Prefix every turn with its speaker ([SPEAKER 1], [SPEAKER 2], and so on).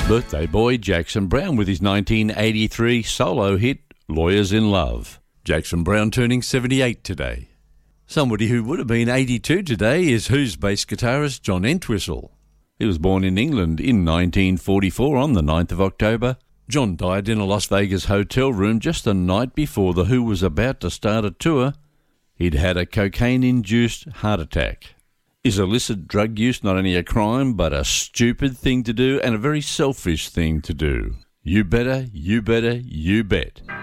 [SPEAKER 1] Birthday boy Jackson Browne with his 1983 solo hit Lawyers in Love. Jackson Browne turning 78 today. Somebody who would have been 82 today is Who's bass guitarist John Entwistle. He was born in England in 1944 on the 9th of October. John died in a Las Vegas hotel room just the night before the Who was about to start a tour. He'd had a cocaine-induced heart attack. Is illicit drug use not only a crime, but a stupid thing to do and a very selfish thing to do? You better, you bet.